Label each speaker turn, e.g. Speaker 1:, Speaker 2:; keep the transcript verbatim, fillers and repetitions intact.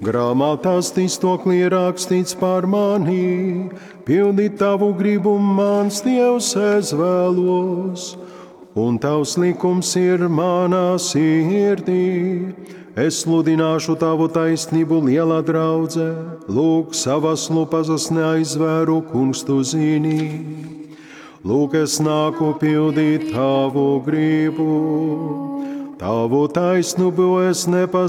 Speaker 1: Grāmatā stīstoklī rakstīts par mani, pildīt tavu gribu mans Dievs es vēlos, un tavs likums ir manā sirdī. Es sludināšu tavu taisnību lielā draudze, lūk, savas lupas es neaizvēru, kungs tu zini. Lūk, es nāku pildīt tavu gribu, tavu taisnību es nepazīstu.